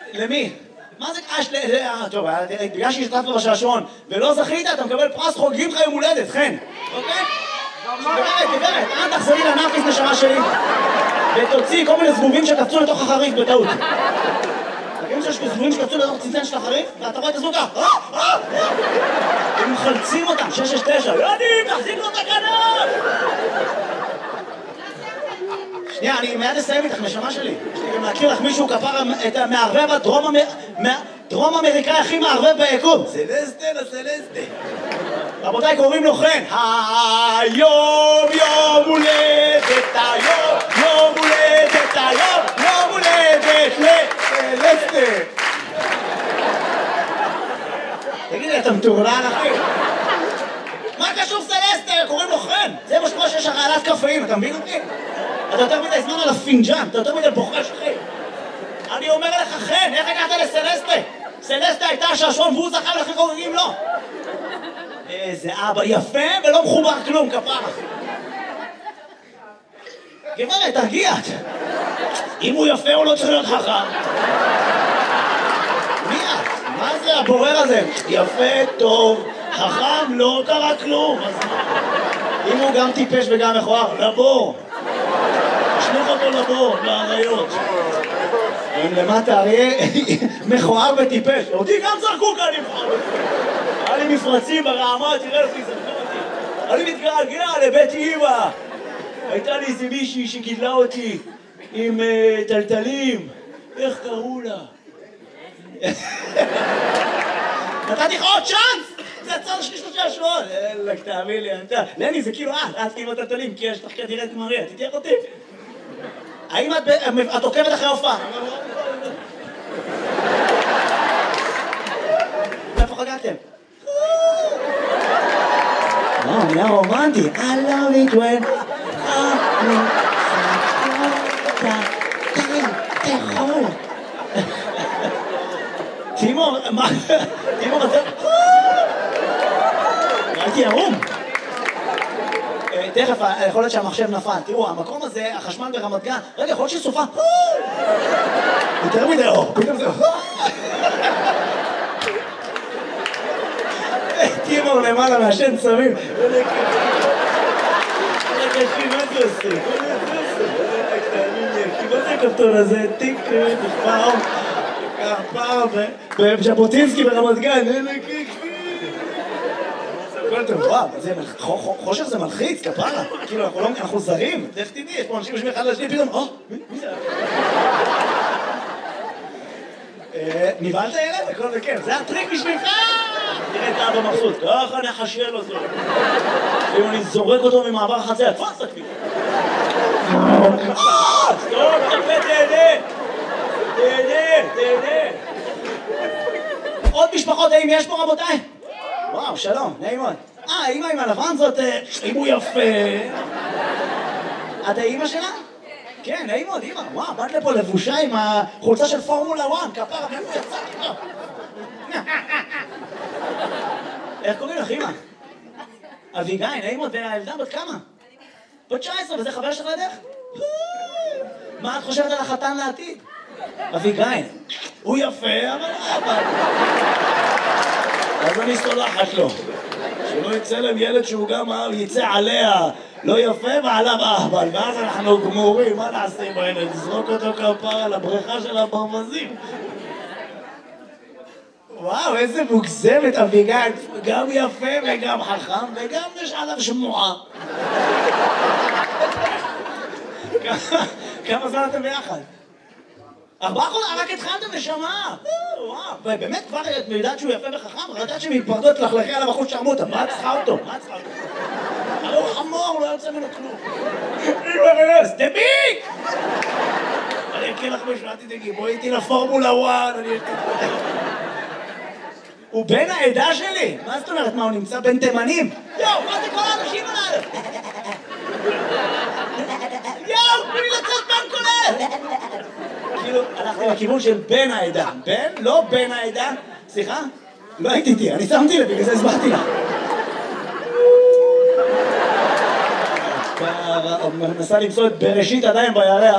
למי? מה זה קש? טוב, בגלל שהשתתפת בשעשועון ולא זכית, אתה מקבל פרס חוגגים לך יום הולדת, חן. אוקיי? גברת, אל תחזרי לנאפיס נשמה שלי ותוציא כל מיני זבובים שקפצו לתוך החריף בטעות. תגידים שיש זבובים שקפצו לתוך צנצן של החריף ואתה רואה את הזבוב ככה. הם מחלצים אותם, 669. יודעים, תחזיק לו את הכנף! שנייה, אני מיד אסיים איתך, נשמה שלי. יש לי גם להכיר לך מישהו כפר את המערבב הדרום אמריקאי הכי מערבב ביקום. סלסטה לסלסטה. רבותיי, קוראים לו חן. היום יום הולדת, יום הולדת, יום הולדת לסלסטה. תגידי, אתה מטורלל אחי? מה קשור סלסטה? קוראים לו חן. זה מה שקורה שיש הרעלת קפאים, אתה מבין אותי? אתה יותר מדי זמן על הפינג'אן, אתה יותר מדי בוחש אחי. אני אומר לך חן, איך הגעת לסלסטה? סלסטה הייתה השעשועון והוא זכה ולכן חוגגים לו. איזה אבא יפה ולא מחובר כלום, כפרה. גברת, תרגיע. אם הוא יפה הוא לא צריך להיות חכם. מי את? מה זה הבורר הזה? יפה, טוב, חכם, לא קרה כלום. אם הוא גם טיפש וגם מכוער, לבור. תשלח אותו לבור, לאריות. הם למטה אריה מכוער וטיפש. אותי גם זרקו כאן מכוער. היה לי מפרצים ברעמה, תראה לפי זרקו אותי. אני מתגעגע לבית אמא. הייתה לי איזה מישהי שגידלה אותי עם טלטלים. איך קראו לה? נתתי לך עוד צ'אנס! זה הצד השני של השעשועון. אלק, תאמין לי, לני, זה כאילו את כאילו טלטלים, כי יש לך כנראה את מריה, תתייך אותי. האם את עוקבת אחרי הופעה? איפה חגגתם? נהיה רומנטי. I love it when תאכול. תימור, מה? תימור, אתה... הייתי ערום. תכף, יכול להיות שהמחשב נפל. תראו, המקום הזה, החשמל ברמת גן, רגע, יכול להיות שסופה. יותר מדי אור, פתאום זה... תימור למעלה מהשן צמים. רגע, מה זה עושה? מה זה הכפתור הזה? טיק, פעם, פעם, בז'בוטינסקי ברמת גן. וואו, חושך זה מלחיץ, כפרה. כאילו, אנחנו זרים, איך תדעי, יש פה אנשים יושבים אחד לשני, פתאום, מי זה? נבהלת ילד? הכל זה כיף, זה הטריק בשבילך! תראה את האבא מבסוט, ככה נחשל אותו. אם אני זורק אותו ממעבר החציה, תפס אותי. סטופ, תפה, תהנה! תהנה! עוד משפחות, האם יש פה רבותיי? וואו, שלום, נעים מאוד. האמא עם הלבן זאת, אם הוא יפה. את האמא שלה? כן, נעים מאוד, אמא. וואו, באת לפה לבושה עם החולצה של פורמולה 1, כפרה, מאיפה יצא? איך קוראים לך, אמא? אביגיל, נעים מאוד, והילדה בת כמה? בת 19, וזה חבר שלך לדרך? מה את חושבת על החתן לעתיד? אביגיל, הוא יפה, אבל... אז אני סולחת לו. שלא יצא להם ילד שהוא גם יצא עליה לא יפה ועליו אהבל, ואז אנחנו גמורים, מה נעשה עם הילד? נזרוק אותו כפרה לבריכה של הברווזים. וואו, איזה מוגזמת אביגיל, גם יפה וגם חכם וגם יש עליו שמועה. כמה זמן אתם ביחד? 4 חודשים, רק התחלתם נשמה. וואו, באמת כבר את יודעת שהוא יפה וחכם, רק יודעת שמתפרדות לחלכי על הבחוץ שרמוטה. מה את צריכה אותו? הרי הוא חמור, לא יוצא ממנו כלום. אימא, דביק! אני אקריא לך משהו, אל תדאגי, בואי איתי לפורמולה 1, הוא בן העדה שלי? מה זאת אומרת? מה, הוא נמצא בין תימנים? יואו, מה זה כל האנשים עליו? יואו, תנו לי לצאת בין כולל! כאילו, הלכתי לכיוון של בן העדה. בן? לא בן העדה. סליחה? לא הייתי איתי, אני שמתי לב, בגלל זה הסברתי לה. מנסה למצוא את בראשית עדיין בירח.